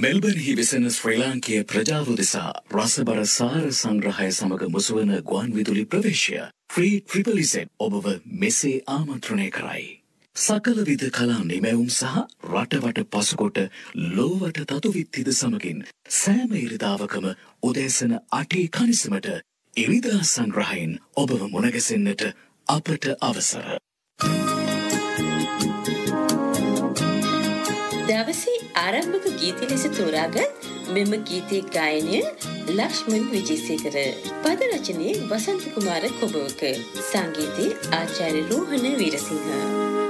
මෙල්බර්න්හි වෙසෙන ශ්‍රී ලාංකීය ප්‍රජාව දෙසා රසබර සාර සංග්‍රහය සමග මුසුවන ගුවන් විදුලි ප්‍රවේශය ෆ්‍රී ට්‍රිපල් Z ඔබව මෙසේ ආමන්ත්‍රණය කරයි. සකල විද කලා නිමැවුම් සහ රටවට පසුකොට ලෝවට තතුවිත්තිද සමගින් සෑම ඉරිදාවකම උදෑසන 8 කනිසමට ඉරිදා සංග්‍රහයෙන් ඔබව මුණගැසෙන්නට අපට අවසර. දවසේ ආරම්භක ගීත ලෙස තෝරාගත් මෙම ගීතයේ ගායනය ලක්ෂ්මන් විජේසේකර, පද රචනයේ වසන්ත කුමාර කොබවක, සංගීතයේ ආචාර්ය රෝහණ වීරසිංහ.